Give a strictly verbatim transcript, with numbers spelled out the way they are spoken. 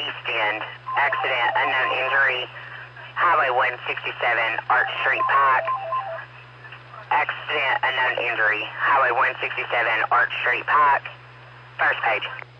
East End. Accident, unknown injury. Highway one sixty-seven, Arch Street, Pike. Accident, unknown injury. Highway one sixty-seven, Arch Street, Pike. First page.